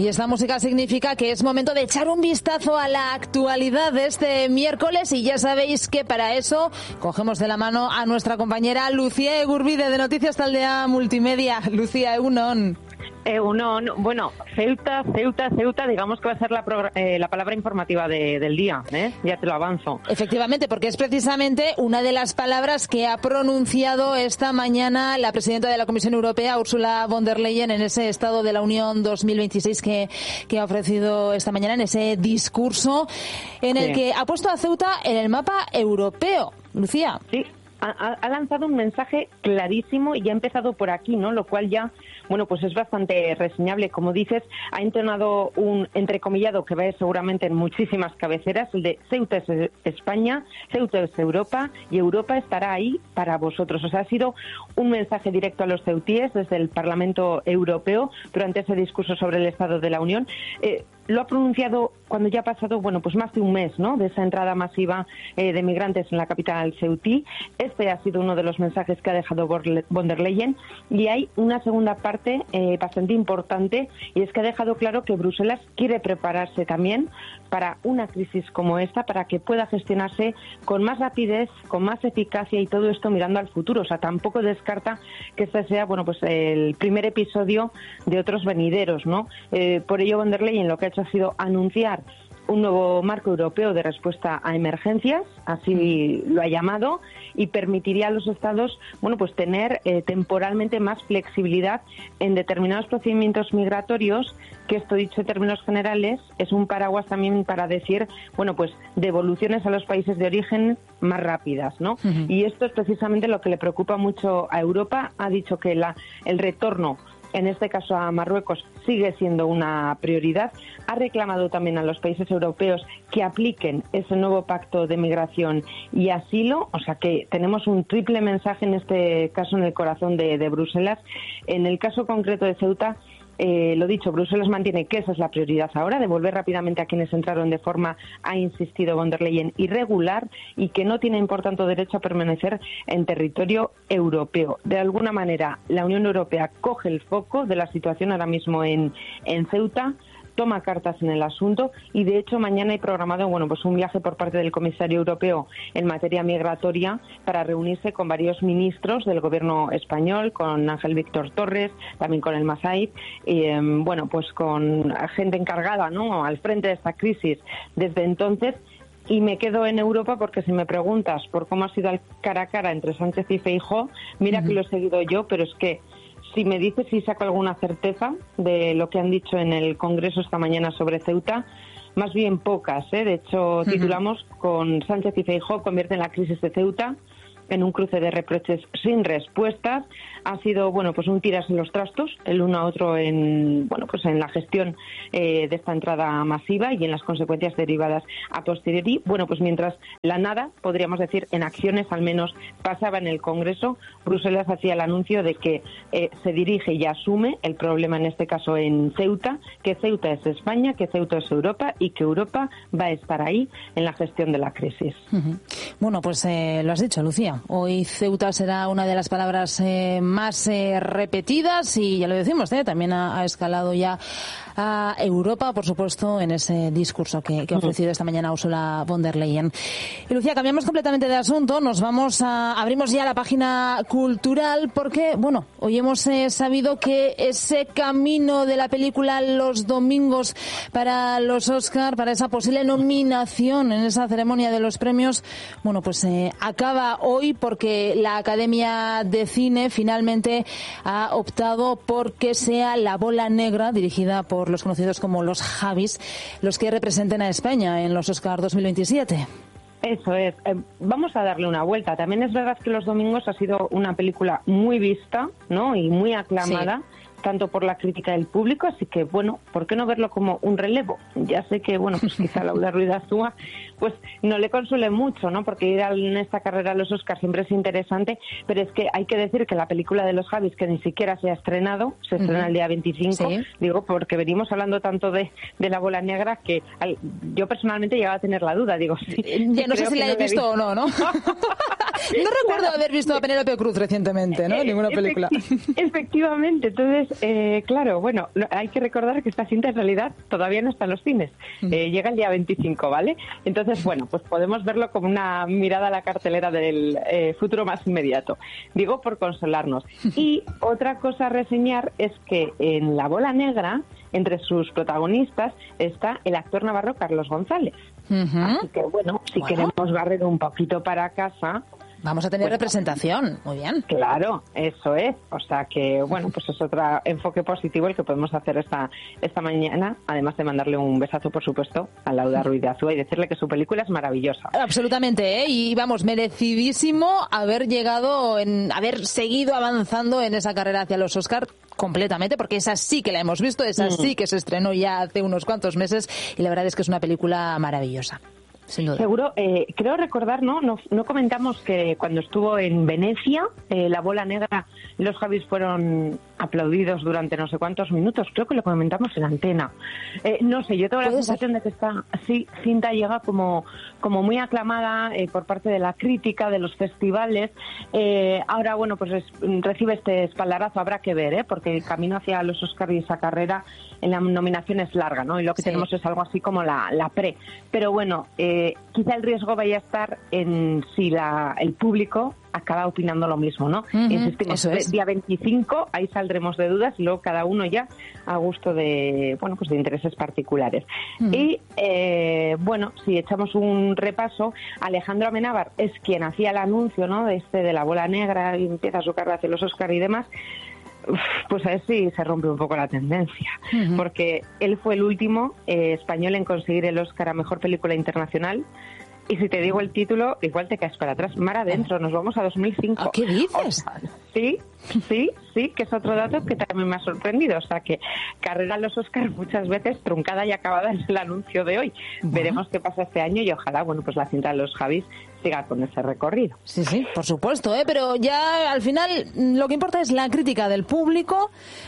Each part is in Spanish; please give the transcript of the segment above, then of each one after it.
Y esta música significa que es momento de echar un vistazo a la actualidad de este miércoles y ya sabéis que para eso cogemos de la mano a nuestra compañera Lucía Egurbide de Noticias Taldea Multimedia. Lucía, egunon. Bueno, Ceuta, digamos que va a ser la palabra informativa del día, ya te lo avanzo. Efectivamente, porque es precisamente una de las palabras que ha pronunciado esta mañana la presidenta de la Comisión Europea, Ursula von der Leyen, en ese Estado de la Unión 2026 que ha ofrecido esta mañana, en ese discurso en el que ha puesto a Ceuta en el mapa europeo. Lucía. Sí. Ha lanzado un mensaje clarísimo y ha empezado por aquí, ¿no? Lo cual ya, bueno, pues es bastante reseñable. Como dices, ha entonado un entrecomillado que va seguramente en muchísimas cabeceras, el de Ceuta es España, Ceuta es Europa y Europa estará ahí para vosotros. O sea, ha sido un mensaje directo a los ceutíes desde el Parlamento Europeo durante ese discurso sobre el Estado de la Unión. Lo ha pronunciado cuando ya ha pasado, bueno, pues más de un mes, ¿no?, de esa entrada masiva de migrantes en la capital ceutí. Este ha sido uno de los mensajes que ha dejado von der Leyen y hay una segunda parte bastante importante y es que ha dejado claro que Bruselas quiere prepararse también para una crisis como esta, para que pueda gestionarse con más rapidez, con más eficacia y todo esto mirando al futuro. O sea, tampoco descarta que este sea, bueno, pues el primer episodio de otros venideros, ¿no? Por ello, von der Leyen lo que ha hecho ha sido anunciar un nuevo marco europeo de respuesta a emergencias, así lo ha llamado, y permitiría a los estados, bueno, pues tener temporalmente más flexibilidad en determinados procedimientos migratorios, que esto, dicho en términos generales, es un paraguas también para decir, bueno, pues devoluciones a los países de origen más rápidas, ¿no? Uh-huh. Y esto es precisamente lo que le preocupa mucho a Europa. Ha dicho que el retorno, en este caso a Marruecos, sigue siendo una prioridad. Ha reclamado también a los países europeos que apliquen ese nuevo pacto de migración y asilo. O sea que tenemos un triple mensaje en este caso en el corazón de Bruselas. En el caso concreto de Ceuta, lo dicho, Bruselas mantiene que esa es la prioridad ahora, devolver rápidamente a quienes entraron de forma, ha insistido von der Leyen, irregular y que no tienen por tanto derecho a permanecer en territorio europeo. De alguna manera, la Unión Europea coge el foco de la situación ahora mismo en Ceuta, toma cartas en el asunto y de hecho mañana hay programado, bueno, pues un viaje por parte del comisario europeo en materia migratoria para reunirse con varios ministros del gobierno español, con Ángel Víctor Torres, también con el Massaid, bueno, pues con gente encargada, ¿no?, al frente de esta crisis desde entonces. Y me quedo en Europa porque si me preguntas por cómo ha sido el cara a cara entre Sánchez y Feijóo, mira que lo he seguido yo, pero es que si me dices si saco alguna certeza de lo que han dicho en el Congreso esta mañana sobre Ceuta, más bien pocas, ¿eh? De hecho, titulamos con Sánchez y Feijóo convierten la crisis de Ceuta en un cruce de reproches sin respuestas. Ha sido, bueno, pues un tirarse los trastos el uno a otro en, bueno, pues en la gestión de esta entrada masiva y en las consecuencias derivadas a posteriori. Bueno, pues mientras la nada, podríamos decir, en acciones al menos pasaba en el Congreso, Bruselas hacía el anuncio de que se dirige y asume el problema, en este caso en Ceuta, que Ceuta es España, que Ceuta es Europa y que Europa va a estar ahí en la gestión de la crisis. Uh-huh. Bueno, pues lo has dicho, Lucía. Hoy Ceuta será una de las palabras más repetidas y ya lo decimos, también ha escalado ya a Europa, por supuesto, en ese discurso que ha ofrecido esta mañana Ursula von der Leyen. Y Lucía, cambiamos completamente de asunto, abrimos ya la página cultural porque, bueno, hoy hemos sabido que ese camino de la película Los Domingos para los Oscar, para esa posible nominación en esa ceremonia de los premios, bueno, pues acaba hoy porque la Academia de Cine finalmente ha optado por que sea La Bola Negra, dirigida por los conocidos como los Javis, los que representen a España en los Oscar 2027. Eso es. Vamos a darle una vuelta. También es verdad que Los Domingos ha sido una película muy vista, ¿no?, y muy aclamada. Sí. Tanto por la crítica del público, así que, bueno, ¿por qué no verlo como un relevo? Ya sé que, bueno, pues quizá Laura Ruiz Azúa pues no le consuele mucho, ¿no?, porque ir en esta carrera a los Oscars siempre es interesante, pero es que hay que decir que la película de los Javis, que ni siquiera se ha estrenado, se estrena el día 25, sí. Digo, porque venimos hablando tanto de La Bola Negra que yo personalmente llegaba a tener la duda, digo, sí, ya no sé si la he visto o no, ¿no? No recuerdo haber visto a Penélope Cruz recientemente, ¿no?, en ninguna película. Efectivamente, entonces claro, bueno, hay que recordar que esta cinta en realidad todavía no está en los cines. Llega el día 25, ¿vale? Entonces, bueno, pues podemos verlo como una mirada a la cartelera del futuro más inmediato. Digo por consolarnos. Y otra cosa a reseñar es que en La Bola Negra, entre sus protagonistas, está el actor navarro Carlos González. Así que, bueno, si queremos barrer un poquito para casa... Vamos a tener representación, muy bien. Claro, eso es. O sea que, bueno, pues es otro enfoque positivo el que podemos hacer esta mañana, además de mandarle un besazo, por supuesto, a Lauda Ruiz de Azúa y decirle que su película es maravillosa. Absolutamente, ¿eh? Y vamos, merecidísimo haber haber seguido avanzando en esa carrera hacia los Oscar completamente, porque esa sí que la hemos visto, esa sí que se estrenó ya hace unos cuantos meses y la verdad es que es una película maravillosa. Sin duda. Seguro, creo recordar, ¿no? No comentamos que cuando estuvo en Venecia, La Bola Negra, los Javis fueron aplaudidos durante no sé cuántos minutos. Creo que lo comentamos en antena. No sé, yo tengo la sensación de que esta cinta llega como muy aclamada por parte de la crítica, de los festivales. Ahora, bueno, pues recibe este espaldarazo, habrá que ver, porque el camino hacia los Oscar y esa carrera en la nominación es larga, ¿no? Y lo que tenemos es algo así como la pre. Pero bueno, quizá el riesgo vaya a estar en si el público acaba opinando lo mismo, ¿no? Insistimos, día 25, ahí saldremos de dudas y luego cada uno ya a gusto de, bueno, pues de intereses particulares. Y, bueno, si echamos un repaso, Alejandro Amenábar es quien hacía el anuncio, ¿no? De La Bola Negra y empieza su carrera hacia los Oscar y demás. Pues a ver si se rompe un poco la tendencia, porque él fue el último español en conseguir el Oscar a Mejor Película Internacional. Y si te digo el título, igual te caes para atrás. Mar adentro, nos vamos a 2005. ¿Qué dices? Sí, que es otro dato que también me ha sorprendido. O sea, que carrera a los Oscars muchas veces truncada y acabada es el anuncio de hoy. Veremos qué pasa este año y ojalá, bueno, pues la cinta de los Javis siga con ese recorrido. Sí, por supuesto, pero ya al final lo que importa es la crítica del público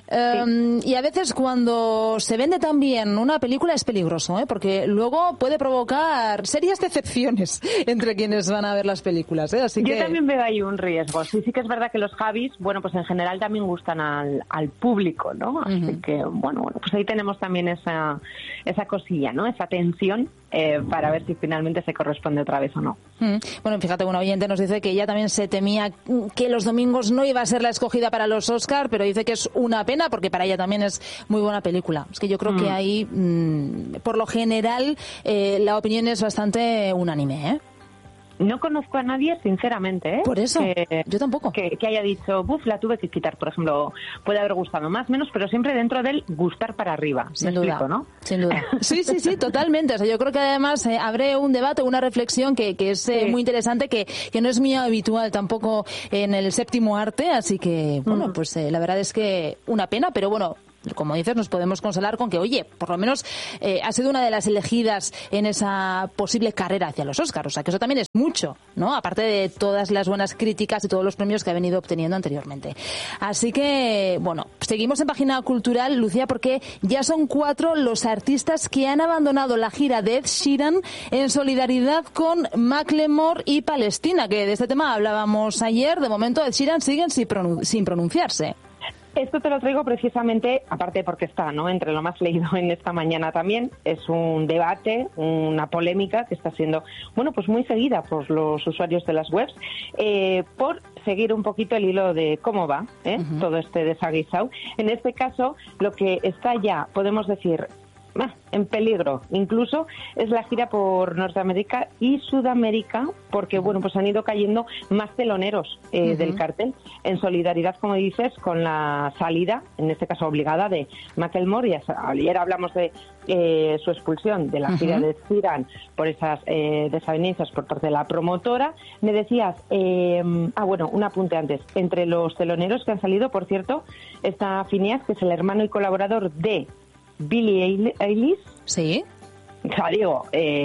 y a veces cuando se vende tan bien una película es peligroso, porque luego puede provocar serias decepciones entre quienes van a ver las películas, Así Yo también veo ahí un riesgo. Sí que es verdad que los Javis, bueno, pues en general también gustan al público, ¿no? Así que, bueno, pues ahí tenemos también esa cosilla, ¿no? Esa tensión para ver si finalmente se corresponde otra vez o no. Bueno, fíjate, un oyente nos dice que ella también se temía que los domingos no iba a ser la escogida para los Oscar, pero dice que es una pena porque para ella también es muy buena película. Es que yo creo que ahí, por lo general, la opinión es bastante unánime, No conozco a nadie, sinceramente, Por eso, yo tampoco. Que haya dicho, la tuve que quitar, por ejemplo, puede haber gustado más, menos, pero siempre dentro del gustar para arriba. Sin duda, explico, ¿no? Sin duda. Sí, totalmente. O sea, yo creo que además abre un debate, una reflexión que es muy interesante, que no es muy habitual tampoco en el séptimo arte, así que, bueno, pues la verdad es que una pena, pero bueno, como dices, nos podemos consolar con que, oye, por lo menos ha sido una de las elegidas en esa posible carrera hacia los Oscars. O sea, que eso también es mucho, ¿no? Aparte de todas las buenas críticas y todos los premios que ha venido obteniendo anteriormente. Así que, bueno, seguimos en Página Cultural, Lucía, porque ya son 4 los artistas que han abandonado la gira de Ed Sheeran en solidaridad con Macklemore y Palestina, que de este tema hablábamos ayer. De momento, Ed Sheeran sigue sin pronunciarse. Esto te lo traigo precisamente, aparte porque está, ¿no?, entre lo más leído en esta mañana también, es un debate, una polémica que está siendo, bueno, pues muy seguida por los usuarios de las webs, por seguir un poquito el hilo de cómo va todo este desaguisado. En este caso, lo que está ya, podemos decir, en peligro incluso, es la gira por Norteamérica y Sudamérica, porque bueno, pues han ido cayendo más teloneros del cartel, en solidaridad, como dices, con la salida, en este caso obligada, de Macklemore. Y ayer hablamos de su expulsión de la gira de Sheeran por esas desavenencias por parte de la promotora. Me decías, bueno, un apunte antes, entre los teloneros que han salido, por cierto, está Phineas, que es el hermano y colaborador de Billie Eilish. Sí. O sea, digo,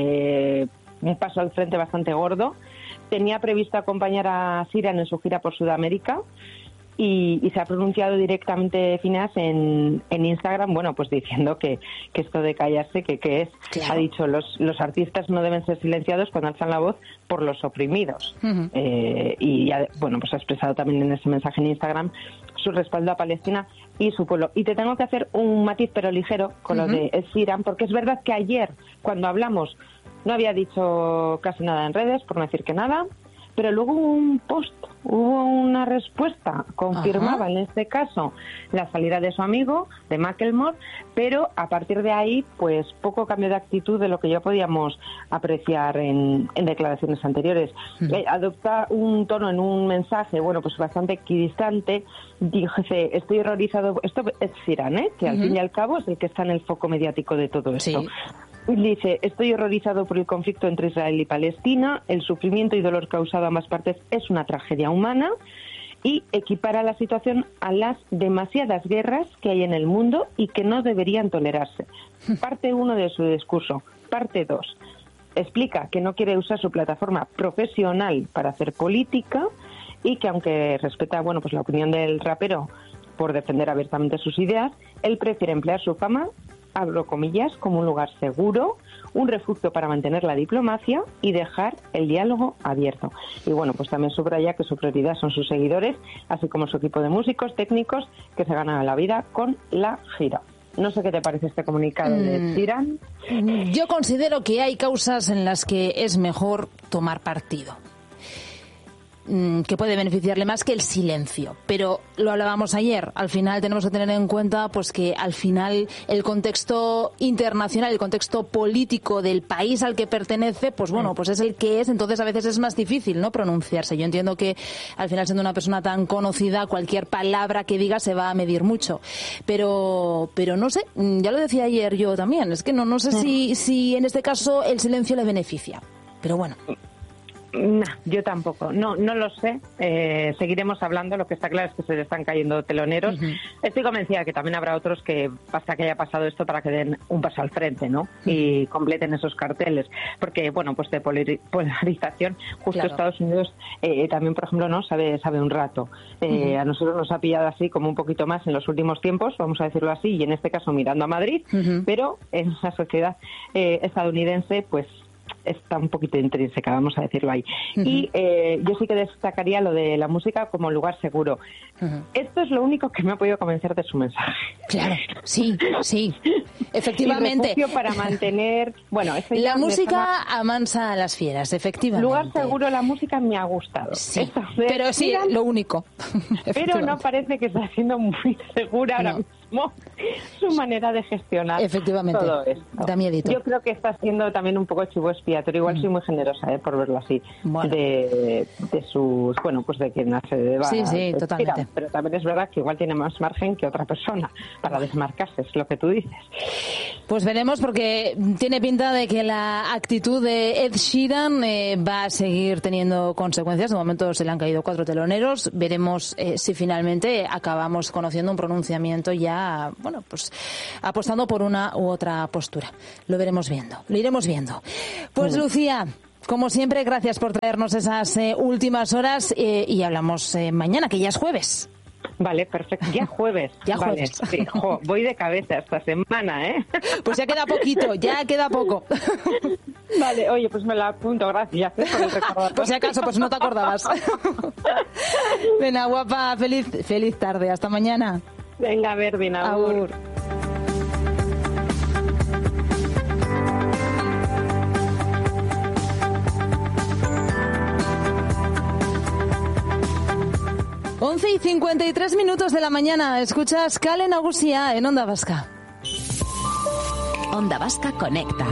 un paso al frente bastante gordo. Tenía previsto acompañar a Sheeran en su gira por Sudamérica y se ha pronunciado directamente Phineas en Instagram, bueno, pues diciendo que esto de callarse, que es, claro. Ha dicho, los artistas no deben ser silenciados cuando alzan la voz por los oprimidos. Y ya, bueno, pues ha expresado también en ese mensaje en Instagram su respaldo a Palestina. y su pueblo. Y te tengo que hacer un matiz pero ligero con lo de Ed Sheeran, porque es verdad que ayer, cuando hablamos, no había dicho casi nada en redes, por no decir que nada, pero luego hubo un post, hubo una respuesta, confirmaba en este caso la salida de su amigo, de Macklemore, pero a partir de ahí, pues poco cambio de actitud de lo que ya podíamos apreciar en declaraciones anteriores. Adopta un tono en un mensaje, bueno, pues bastante equidistante. Dice, estoy horrorizado, esto es Sheeran, que al fin y al cabo es el que está en el foco mediático de todo esto. Sí. Dice, estoy horrorizado por el conflicto entre Israel y Palestina, el sufrimiento y dolor causado a ambas partes es una tragedia humana, y equipara la situación a las demasiadas guerras que hay en el mundo y que no deberían tolerarse. Parte 1 de su discurso. Parte 2. Explica que no quiere usar su plataforma profesional para hacer política y que aunque respeta, bueno, pues la opinión del rapero por defender abiertamente sus ideas, él prefiere emplear su fama, abro comillas, como un lugar seguro, un refugio para mantener la diplomacia y dejar el diálogo abierto. Y bueno, pues también subraya que su prioridad son sus seguidores, así como su equipo de músicos, técnicos, que se ganan la vida con la gira. No sé qué te parece este comunicado de Sheeran. Yo considero que hay causas en las que es mejor tomar partido, que puede beneficiarle más que el silencio, pero lo hablábamos ayer, al final tenemos que tener en cuenta pues que al final el contexto internacional, el contexto político del país al que pertenece, pues bueno, pues es el que es, entonces a veces es más difícil, ¿no?, pronunciarse. Yo entiendo que al final, siendo una persona tan conocida, cualquier palabra que diga se va a medir mucho, pero no sé, ya lo decía ayer yo también, es que no sé si en este caso el silencio le beneficia, pero bueno. No, yo tampoco, no lo sé. Seguiremos hablando. Lo que está claro es que se le están cayendo teloneros. Estoy convencida de que también habrá otros que basta que haya pasado esto para que den un paso al frente, ¿no? Y completen esos carteles, porque bueno, pues de polarización, justo claro. Estados Unidos también, por ejemplo, no sabe un rato. A nosotros nos ha pillado así como un poquito más en los últimos tiempos, vamos a decirlo así, y en este caso mirando a Madrid, pero en la sociedad estadounidense, pues está un poquito intrínseca, vamos a decirlo ahí. Y yo sí que destacaría lo de la música como lugar seguro. Esto es lo único que me ha podido convencer de su mensaje. Claro, sí, efectivamente. Y refugio para mantener... Bueno, la música amansa a las fieras, efectivamente. Lugar seguro, la música me ha gustado. Sí, pero sí, lo único. Pero no parece que está siendo muy segura ahora mismo su manera de gestionar todo esto. Da miedito. Yo creo que está siendo también un poco chivo expiatorio. Igual soy muy generosa, por verlo así. Bueno. De sus... Bueno, pues de quien se deba... Sí, totalmente. Pero también es verdad que igual tiene más margen que otra persona para desmarcarse, es lo que tú dices. Pues veremos, porque tiene pinta de que la actitud de Ed Sheeran va a seguir teniendo consecuencias. De momento se le han caído 4 teloneros. Veremos si finalmente acabamos conociendo un pronunciamiento ya, bueno, pues apostando por una u otra postura. Lo iremos viendo. Pues Lucía, como siempre, gracias por traernos esas últimas horas y hablamos mañana, que ya es jueves. Vale, perfecto. Ya jueves. Jueves. Sí, voy de cabeza esta semana, ¿eh? Pues ya queda poquito, ya queda poco. Vale, oye, pues me la apunto, gracias por el recordatorio. Por si acaso, pues no te acordabas. Venga, guapa, feliz tarde. Hasta mañana. Venga, Verdin, agur. 11:53 de la mañana. Escuchas Kale Nagusia en Onda Vasca. Onda Vasca Conecta.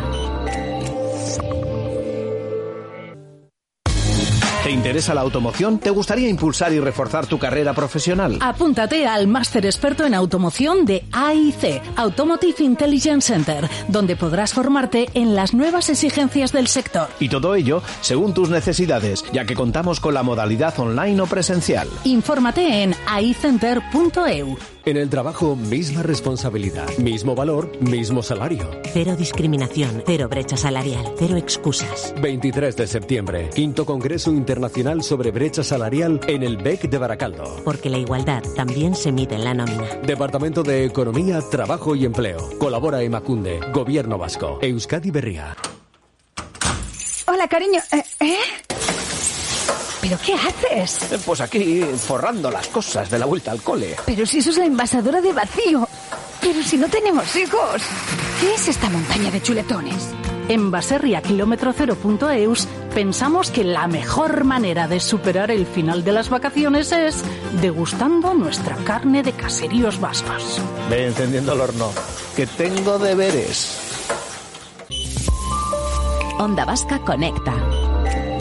¿Te interesa la automoción? ¿Te gustaría impulsar y reforzar tu carrera profesional? Apúntate al máster experto en automoción de AIC, Automotive Intelligence Center, donde podrás formarte en las nuevas exigencias del sector. Y todo ello según tus necesidades, ya que contamos con la modalidad online o presencial. Infórmate en aicenter.eu. En el trabajo, misma responsabilidad, mismo valor, mismo salario. Cero discriminación, cero brecha salarial, cero excusas. 23 de septiembre, 5º Congreso Internacional sobre Brecha Salarial en el BEC de Baracaldo. Porque la igualdad también se mide en la nómina. Departamento de Economía, Trabajo y Empleo. Colabora Emakunde, Gobierno Vasco, Euskadi Berria. Hola, cariño. ¿Pero qué haces? Pues aquí, forrando las cosas de la vuelta al cole. Pero si eso es la envasadora de vacío. Pero si no tenemos hijos. ¿Qué es esta montaña de chuletones? En baserriakilómetro0.eus pensamos que la mejor manera de superar el final de las vacaciones es degustando nuestra carne de caseríos vascos. Ve encendiendo el horno, que tengo deberes. Onda Vasca conecta.